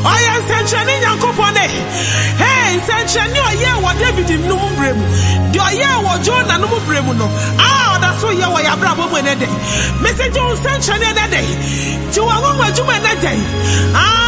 Oya senchani Nyankopone. Hey, senchani oye wa David numu bremu. Di oye wa Jonah numu bremu no. Ah, that's so ye wa ya brabo mo enede. Message on senchani enede. Ti wa ngwa juma enede. Ah